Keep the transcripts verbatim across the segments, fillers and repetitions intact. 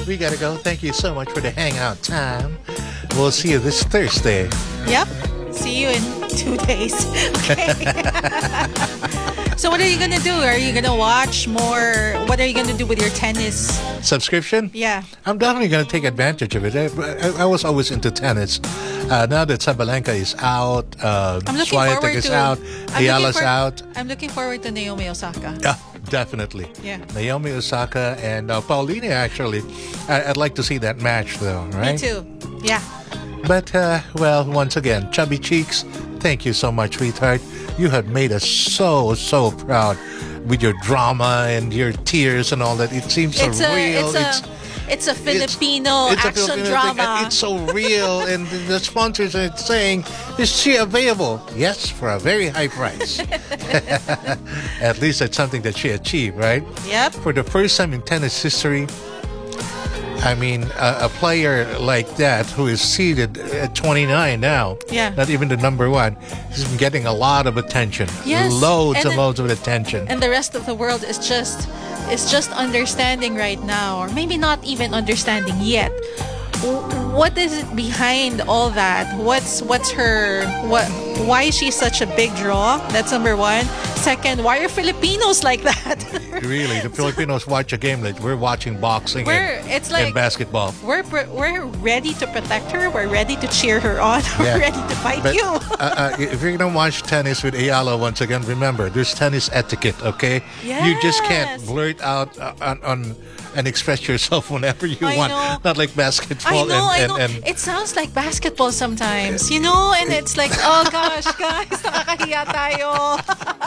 we gotta go. Thank you so much for the hangout time. We'll see you this Thursday. Yep. See you in two days. Okay. So what are you going to do? Are you going to watch more? What are you going to do with your tennis? Subscription? Yeah. I'm definitely going to take advantage of it. I, I, I was always into tennis. Uh, now that Sabalenka is out, uh, I'm looking Swiatek forward is to, out, I'm Ayala's looking for, out. I'm looking forward to Naomi Osaka. Yeah, definitely. Yeah. Naomi Osaka and uh, Paulina, actually. I, I'd like to see that match, though, right? Me too. Yeah. But, uh, well, once again, Chubby Cheeks, thank you so much, sweetheart. You have made us so, so proud with your drama and your tears and all that. It seems so it's a, real. It's a, it's, it's a Filipino it's, it's action a Filipino drama. Thing, and it's so real. And the sponsors are saying, is she available? Yes, for a very high price. At least that's something that she achieved, right? Yep. For the first time in tennis history, I mean, a, a player like that who is seated at twenty-nine now, yeah. not even the number one, has been getting a lot of attention. Yes. Loads and and then, loads of attention. And the rest of the world is just is just understanding right now, or maybe not even understanding yet. What is it behind all that? What's what's her what? Why is she such a big draw? That's number one. Second, why are Filipinos like that? Really, the Filipinos watch a game like we're watching boxing we're, and, it's like, and basketball. We're we're ready to protect her. We're ready to cheer her on. We're Yeah. ready to fight But, you. uh, uh, if you're gonna watch tennis with Ayala once again, remember there's tennis etiquette. Okay, you just can't Yes. blurt out uh, on, on and express yourself whenever you I want. know. Not like basketball. I know, and, I know. And, and It sounds like basketball sometimes, you know? And it's like, oh gosh, guys, nakakahiya tayo.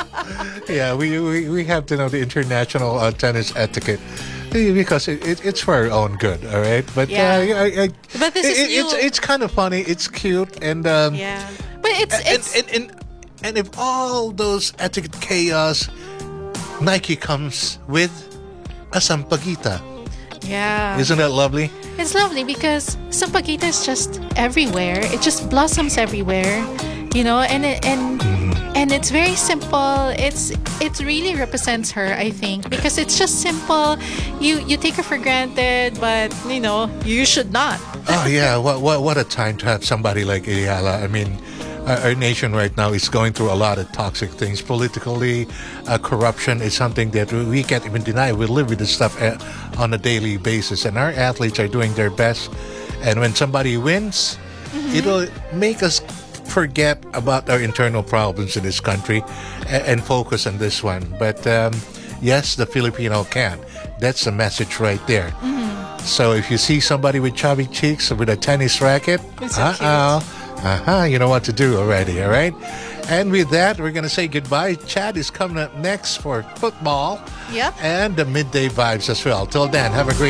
yeah, we, we we have to know the international uh, tennis etiquette because it, it, it's for our own good. All right, but Yeah. uh, I, I, But this it, is it- new. it's it's kind of funny. It's cute and um, Yeah. But it's, and, it's, and, and and if all those etiquette chaos, Nike comes with a sampaguita. yeah. Isn't that lovely? It's lovely because Sampaguita is just everywhere. It just blossoms everywhere, you know, and it, and and it's very simple. It's it really represents her, I think, because it's just simple. You you take her for granted, but you know you should not. Oh yeah, what what what a time to have somebody like Ayala. I mean, our, our nation right now is going through a lot of toxic things politically. Uh, corruption is something that we we can't even deny. We live with this stuff uh, on a daily basis, and our athletes are doing their best. And when somebody wins, it'll make us forget about our internal problems in this country and, and focus on this one. But um, yes, the Filipino can. That's the message right there. So if you see somebody with chubby cheeks or with a tennis racket, It's so cute. uh-oh, uh-huh, you know what to do already, all right? And with that, we're going to say goodbye. Chad is coming up next for football Yep. and the midday vibes as well. Till then, have a great